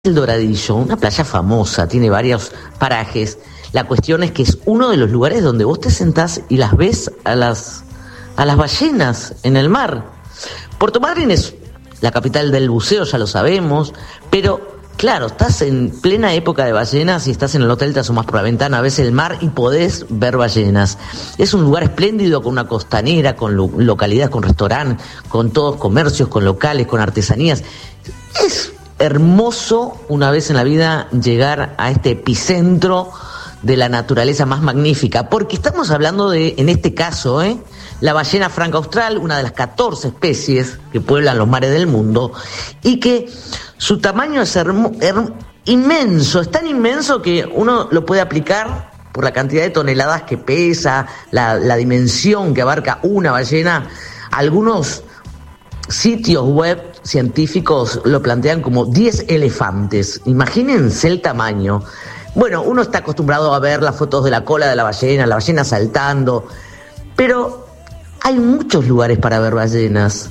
El Doradillo, una playa famosa, tiene varios parajes. La cuestión es que es uno de los lugares donde vos te sentás y las ves a las ballenas en el mar. Puerto Madryn es la capital del buceo, ya lo sabemos, pero claro, estás en plena época de ballenas y estás en el hotel, te asomas por la ventana, ves el mar y podés ver ballenas. Es un lugar espléndido con una costanera, con localidades, con restaurantes, con todos comercios, con locales, con artesanías. Es hermoso una vez en la vida llegar a este epicentro de la naturaleza más magnífica, porque estamos hablando de, en este caso, la ballena franca austral, una de las 14 especies que pueblan los mares del mundo, y que su tamaño es inmenso, es tan inmenso que uno lo puede aplicar por la cantidad de toneladas que pesa, la dimensión que abarca una ballena. Algunos sitios web científicos lo plantean como 10 elefantes. Imagínense el tamaño. Bueno, uno está acostumbrado a ver las fotos de la cola de la ballena saltando, pero hay muchos lugares para ver ballenas.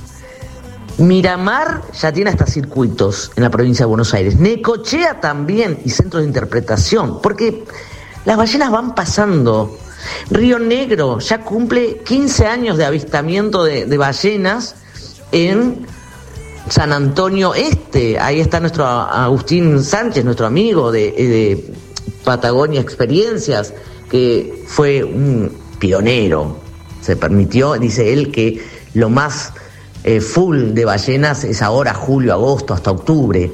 Miramar ya tiene hasta circuitos en la provincia de Buenos Aires. Necochea también, y centros de interpretación, porque las ballenas van pasando. Río Negro ya cumple 15 años de avistamiento de ballenas en San Antonio Este. Ahí está nuestro Agustín Sánchez, nuestro amigo de Patagonia Experiencias, que fue un pionero. Se permitió, dice él, que lo más full de ballenas es ahora julio, agosto, hasta octubre.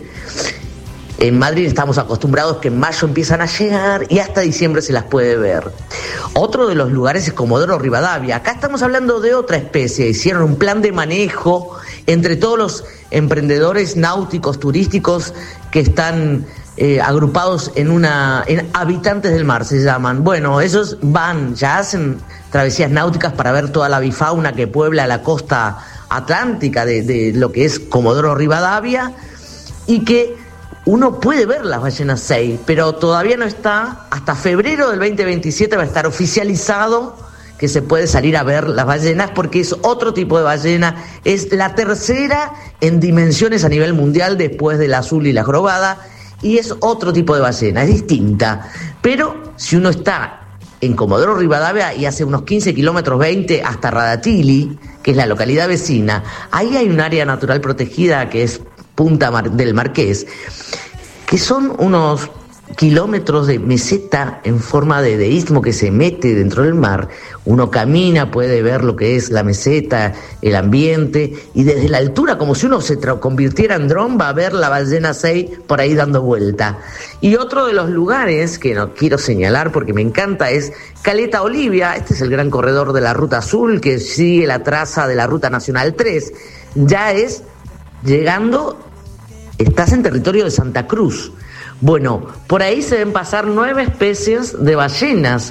En Madrid estamos acostumbrados que en mayo empiezan a llegar y hasta diciembre se las puede ver. Otro de los lugares es Comodoro Rivadavia. Acá estamos hablando de otra especie. Hicieron un plan de manejo entre todos los emprendedores náuticos, turísticos que están agrupados en Habitantes del Mar, se llaman. Bueno, ellos ya hacen travesías náuticas para ver toda la avifauna que puebla la costa atlántica de lo que es Comodoro Rivadavia, y que uno puede ver las ballenas 6, pero todavía no está. Hasta febrero del 2027 va a estar oficializado que se puede salir a ver las ballenas, porque es otro tipo de ballena, es la tercera en dimensiones a nivel mundial después del azul y la jorobada, y es otro tipo de ballena, es distinta. Pero si uno está en Comodoro Rivadavia y hace unos 15 kilómetros, 20, hasta Radatili, que es la localidad vecina, ahí hay un área natural protegida que es Punta del Marqués, que son unos kilómetros de meseta en forma de istmo que se mete dentro del mar. Uno camina, puede ver lo que es la meseta, el ambiente, y desde la altura, como si uno se convirtiera en dron, va a ver la ballena 6 por ahí dando vuelta. Y otro de los lugares que no quiero señalar porque me encanta es Caleta Olivia. Este es el gran corredor de la Ruta Azul que sigue la traza de la Ruta Nacional 3. Ya es llegando, estás en territorio de Santa Cruz. Bueno, por ahí se ven pasar 9 especies de ballenas.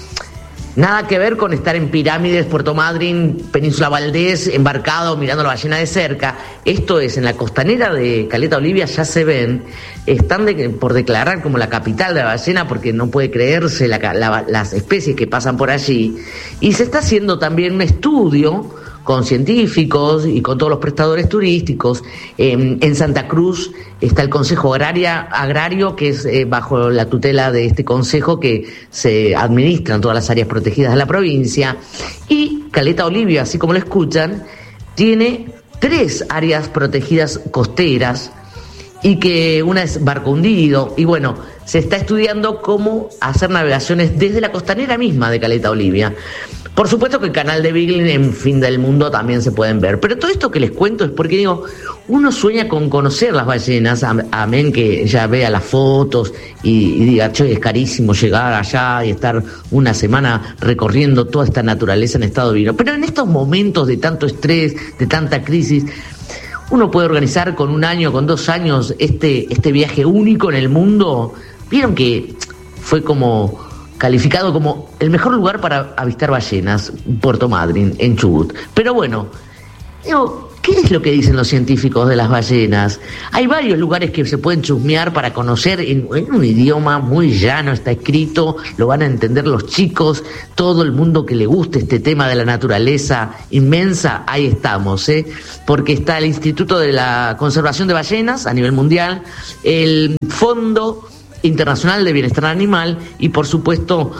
Nada que ver con estar en Pirámides, Puerto Madryn, Península Valdés, embarcado, mirando la ballena de cerca. Esto es, en la costanera de Caleta Olivia ya se ven. Están por declarar como la capital de la ballena, porque no puede creerse las especies que pasan por allí. Y se está haciendo también un estudio con científicos y con todos los prestadores turísticos. En Santa Cruz está el Consejo Agrario, que es bajo la tutela de este consejo que se administran todas las áreas protegidas de la provincia. Y Caleta Olivia, así como lo escuchan, tiene 3 áreas protegidas costeras, y que una es barco hundido, y bueno, se está estudiando cómo hacer navegaciones desde la costanera misma de Caleta Olivia. Por supuesto que el canal de Beagle en Fin del Mundo también se pueden ver, pero todo esto que les cuento es porque digo, uno sueña con conocer las ballenas, amén que ya vea las fotos y diga, che, es carísimo llegar allá y estar una semana recorriendo toda esta naturaleza en estado divino. Pero en estos momentos de tanto estrés, de tanta crisis, uno puede organizar con 1 año, con 2 años este viaje único en el mundo. Vieron que fue como calificado como el mejor lugar para avistar ballenas, Puerto Madryn, en Chubut. Pero bueno, digo, ¿Qué es lo que dicen los científicos de las ballenas? Hay varios lugares que se pueden chusmear para conocer en un idioma muy llano, está escrito, lo van a entender los chicos, todo el mundo que le guste este tema de la naturaleza inmensa, ahí estamos, porque está el Instituto de la Conservación de Ballenas a nivel mundial, el Fondo Internacional de Bienestar Animal y por supuesto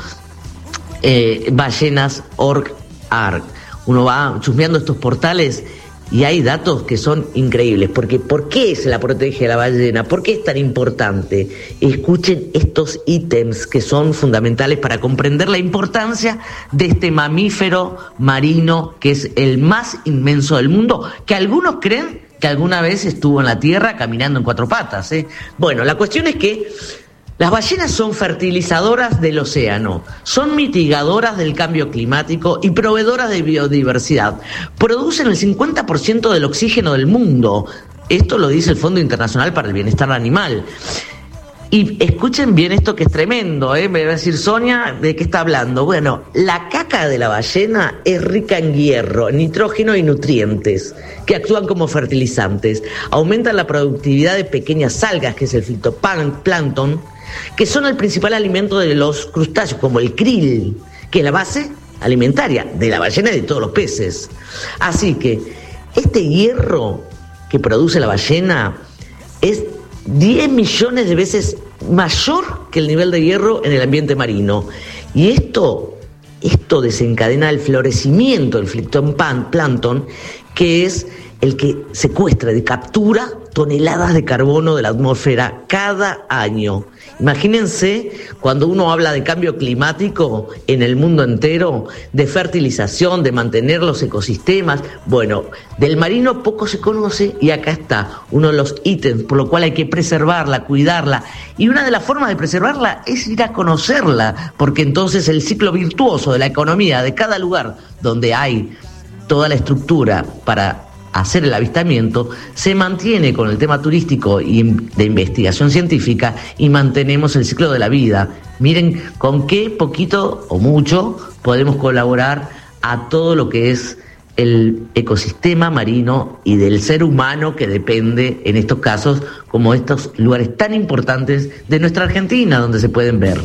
ballenas.org. Uno va chusmeando estos portales y hay datos que son increíbles, porque ¿por qué se la protege a la ballena? ¿Por qué es tan importante? Escuchen estos ítems que son fundamentales para comprender la importancia de este mamífero marino que es el más inmenso del mundo, que algunos creen que alguna vez estuvo en la Tierra caminando en 4 patas. Bueno, la cuestión es que las ballenas son fertilizadoras del océano, son mitigadoras del cambio climático y proveedoras de biodiversidad. Producen el 50% del oxígeno del mundo. Esto lo dice el Fondo Internacional para el Bienestar Animal. Y escuchen bien esto que es tremendo, Me va a decir Sonia, ¿de qué está hablando? Bueno, la caca de la ballena es rica en hierro, nitrógeno y nutrientes que actúan como fertilizantes. Aumentan la productividad de pequeñas algas, que es el fitoplancton, que son el principal alimento de los crustáceos, como el krill, que es la base alimentaria de la ballena y de todos los peces. Así que este hierro que produce la ballena es 10 millones de veces mayor que el nivel de hierro en el ambiente marino. Y esto desencadena el florecimiento del fitoplancton, que es el que secuestra y captura toneladas de carbono de la atmósfera cada año. Imagínense cuando uno habla de cambio climático en el mundo entero, de fertilización, de mantener los ecosistemas. Bueno, del marino poco se conoce y acá está uno de los ítems por lo cual hay que preservarla, cuidarla. Y una de las formas de preservarla es ir a conocerla, porque entonces el ciclo virtuoso de la economía de cada lugar donde hay toda la estructura para hacer el avistamiento, se mantiene con el tema turístico y de investigación científica y mantenemos el ciclo de la vida. Miren con qué poquito o mucho podemos colaborar a todo lo que es el ecosistema marino y del ser humano que depende en estos casos, como estos lugares tan importantes de nuestra Argentina donde se pueden ver.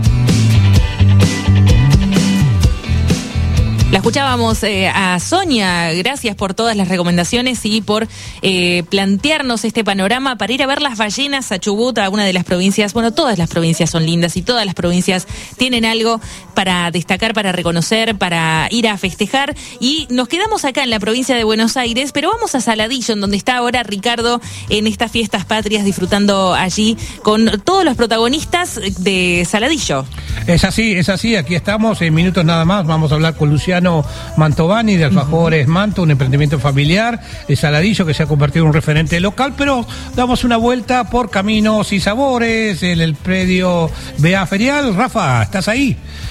La escuchábamos a Sonia, gracias por todas las recomendaciones y por plantearnos este panorama para ir a ver las ballenas a Chubut, a una de las provincias. Bueno, todas las provincias son lindas y todas las provincias tienen algo para destacar, para reconocer, para ir a festejar. Y nos quedamos acá en la provincia de Buenos Aires, pero vamos a Saladillo, en donde está ahora Ricardo en estas fiestas patrias, disfrutando allí con todos los protagonistas de Saladillo. Es así, aquí estamos, en minutos nada más vamos a hablar con Luciano Mantovani de Alfajores Manto, un emprendimiento familiar de Saladillo que se ha convertido en un referente local, pero damos una vuelta por Caminos y Sabores en el predio BA Ferial. Rafa, ¿estás ahí?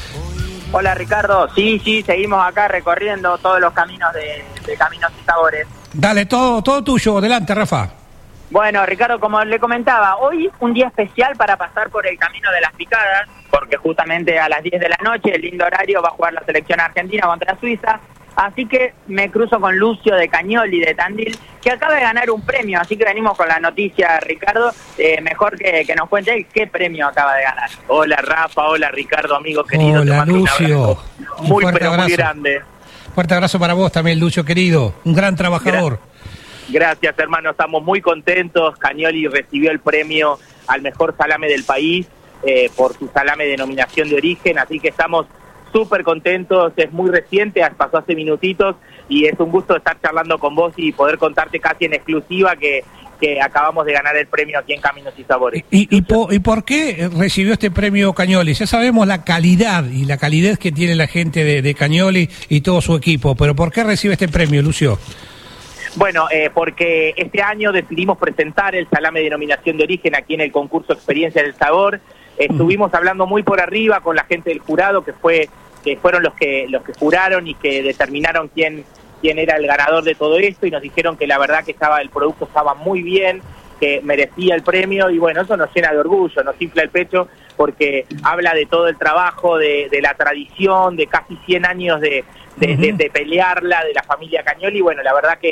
Hola Ricardo, sí, seguimos acá recorriendo todos los caminos de Caminos y Sabores. Dale, todo tuyo, adelante Rafa. Bueno, Ricardo, como le comentaba, hoy un día especial para pasar por el Camino de las Picadas, porque justamente a las 10 de la noche, el lindo horario, va a jugar la selección argentina contra Suiza, así que me cruzo con Lucio de Cañoli, de Tandil, que acaba de ganar un premio, así que venimos con la noticia, Ricardo, mejor que nos cuente qué premio acaba de ganar. Hola Rafa, hola Ricardo, amigo querido. Hola Lucio. Muy grande. Fuerte abrazo para vos también, Lucio querido, un gran trabajador. Gracias, hermano, estamos muy contentos. Cañoli recibió el premio al mejor salame del país por su salame de denominación de origen, así que estamos súper contentos, es muy reciente, pasó hace minutitos y es un gusto estar charlando con vos y poder contarte casi en exclusiva que acabamos de ganar el premio aquí en Caminos y Sabores. ¿Y por qué recibió este premio Cañoli? Ya sabemos la calidad y la calidez que tiene la gente de Cañoli y todo su equipo, pero ¿por qué recibe este premio, Lucio? Bueno, porque este año decidimos presentar el salame de denominación de origen aquí en el concurso Experiencia del Sabor. Estuvimos hablando muy por arriba con la gente del jurado, que fueron los que juraron y que determinaron quién era el ganador de todo esto, y nos dijeron que la verdad que el producto estaba muy bien, que merecía el premio, y bueno, eso nos llena de orgullo, nos infla el pecho, porque habla de todo el trabajo, de la tradición, de casi 100 años de pelearla, de la familia Cañoli. Bueno, la verdad que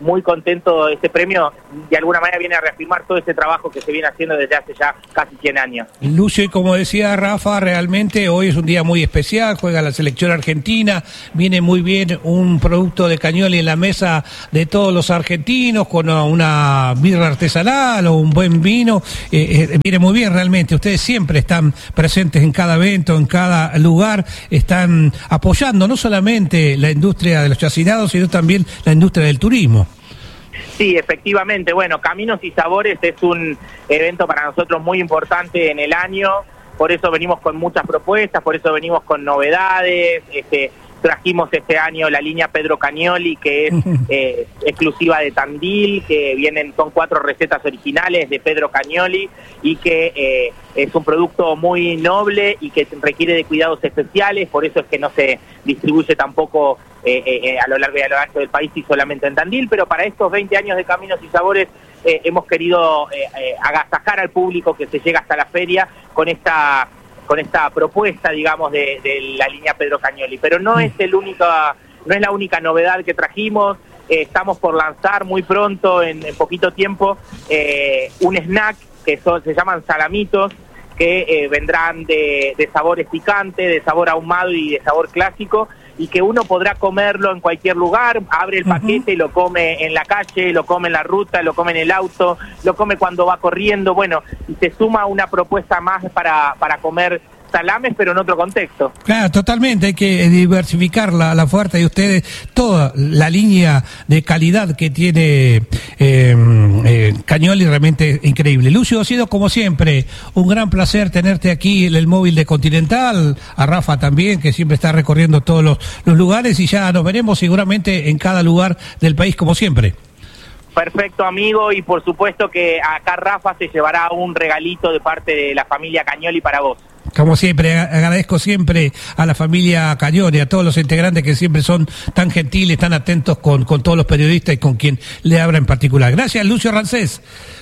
muy contento. Este premio de alguna manera viene a reafirmar todo ese trabajo que se viene haciendo desde hace ya casi 100 años. Lucio, y como decía Rafa, realmente hoy es un día muy especial, juega la selección argentina, viene muy bien un producto de Cagnoli en la mesa de todos los argentinos, con una birra artesanal o un buen vino, viene muy bien realmente. Ustedes siempre están presentes en cada evento, en cada lugar, están apoyando no solamente la industria de los chacinados, sino también la industria del turismo. Sí, efectivamente. Bueno, Caminos y Sabores es un evento para nosotros muy importante en el año, por eso venimos con muchas propuestas, por eso venimos con novedades. Trajimos este año la línea Pedro Cagnoli, que es exclusiva de Tandil, que son 4 recetas originales de Pedro Cagnoli y que es un producto muy noble y que requiere de cuidados especiales, por eso es que no se distribuye tampoco a lo largo y a lo ancho del país y solamente en Tandil, pero para estos 20 años de Caminos y Sabores hemos querido agasajar al público que se llega hasta la feria con esta propuesta, digamos, de la línea Pedro Cagnoli. Pero no es la única novedad que trajimos. Estamos por lanzar muy pronto, en poquito tiempo, un snack que se llaman salamitos, que vendrán de sabores picantes, de sabor ahumado y de sabor clásico, y que uno podrá comerlo en cualquier lugar, abre el paquete y lo come en la calle, lo come en la ruta, lo come en el auto, lo come cuando va corriendo, bueno, y se suma una propuesta más para comer salames, pero en otro contexto. Claro, totalmente, hay que diversificar la oferta de ustedes, toda la línea de calidad que tiene Cagnoli, realmente increíble. Lucio, ha sido como siempre un gran placer tenerte aquí en el móvil de Continental, a Rafa también, que siempre está recorriendo todos los lugares, y ya nos veremos seguramente en cada lugar del país como siempre. Perfecto, amigo, y por supuesto que acá Rafa se llevará un regalito de parte de la familia Cagnoli para vos. Como siempre, agradezco siempre a la familia Cagnoli, a todos los integrantes que siempre son tan gentiles, tan atentos con todos los periodistas y con quien le habla en particular. Gracias, Lucio Rancés.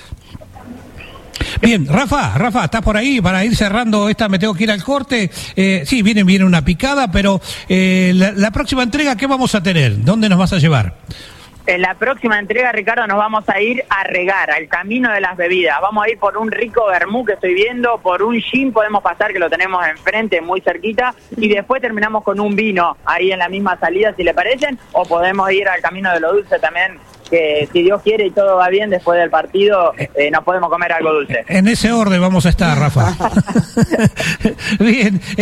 Bien, Rafa, ¿estás por ahí para ir cerrando esta? Me tengo que ir al corte. Sí, viene una picada, pero la próxima entrega, ¿qué vamos a tener? ¿Dónde nos vas a llevar? En la próxima entrega, Ricardo, nos vamos a ir a regar, al camino de las bebidas. Vamos a ir por un rico vermú que estoy viendo, por un gin podemos pasar, que lo tenemos enfrente, muy cerquita, y después terminamos con un vino ahí en la misma salida, si le parecen, o podemos ir al camino de lo dulce también, que si Dios quiere y todo va bien, después del partido nos podemos comer algo dulce. En ese orden vamos a estar, Rafa. Bien,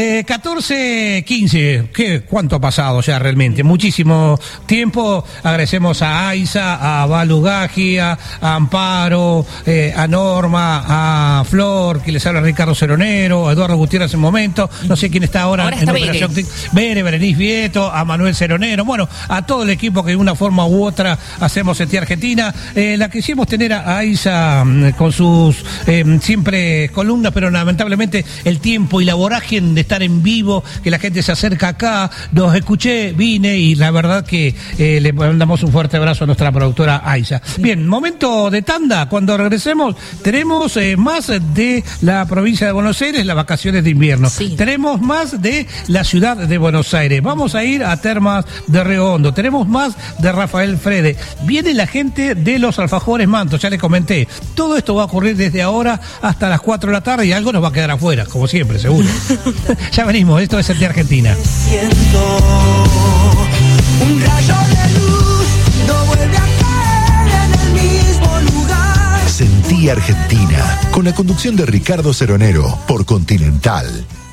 14:15, ¿cuánto ha pasado ya realmente? Muchísimo tiempo. Agradecemos a Aiza, a Balu Gagia, a Amparo, a Norma, a Flor, que les habla Ricardo Ceronero, a Eduardo Gutiérrez en momento, no sé quién está ahora en operación. Berenice Vieto, a Manuel Ceronero, bueno, a todo el equipo que de una forma u otra hacemos en Argentina. La quisimos tener a Aiza con sus siempre columnas, pero lamentablemente el tiempo y la vorágine de estar en vivo, que la gente se acerca acá, los escuché, vine, y la verdad que le mandamos un fuerte abrazo a nuestra productora Aiza. Bien, momento de tanda. Cuando regresemos tenemos más de la provincia de Buenos Aires, las vacaciones de invierno. Sí. Tenemos más de la ciudad de Buenos Aires. Vamos a ir a Termas de Río Hondo. Tenemos más de Rafael Frede. Viene la gente de los alfajores Manto, ya les comenté. Todo esto va a ocurrir desde ahora hasta las 4 de la tarde y algo nos va a quedar afuera, como siempre, seguro. Ya venimos, esto es Sentí Argentina. Siento un rayo de luz, no vuelve a caer en el mismo lugar. Sentí Argentina, con la conducción de Ricardo Ceronero por Continental.